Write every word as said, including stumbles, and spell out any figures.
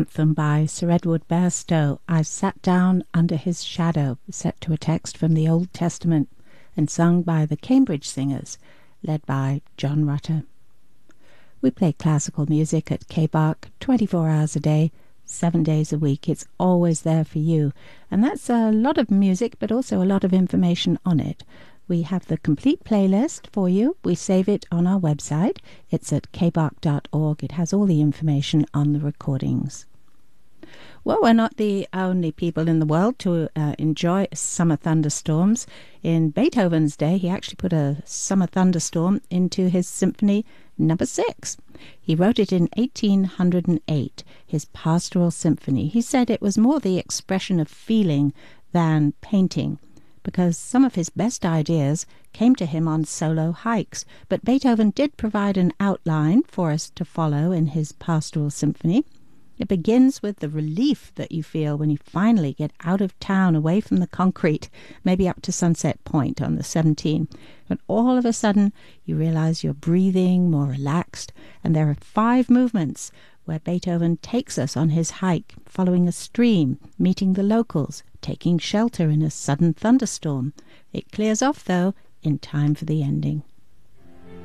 anthem by Sir Edward Bairstow, I Sat Down Under His Shadow, set to a text from the Old Testament and sung by the Cambridge Singers, led by John Rutter. We play classical music at K B A R C twenty-four hours a day, seven days a week. It's always there for you, and that's a lot of music, but also a lot of information on it. We have the complete playlist for you. We save it on our website. It's at k b a r c dot org. It has all the information on the recordings. Well, we're not the only people in the world to uh, enjoy summer thunderstorms. In Beethoven's day, he actually put a summer thunderstorm into his Symphony Number Six. He wrote it in eighteen hundred eight, his Pastoral Symphony. He said it was more the expression of feeling than painting, because some of his best ideas came to him on solo hikes. But Beethoven did provide an outline for us to follow in his Pastoral Symphony. It begins with the relief that you feel when you finally get out of town, away from the concrete, maybe up to Sunset Point on the seventeen. And all of a sudden, you realize you're breathing more relaxed, and there are five movements where Beethoven takes us on his hike, following a stream, meeting the locals, taking shelter in a sudden thunderstorm. It clears off, though, in time for the ending.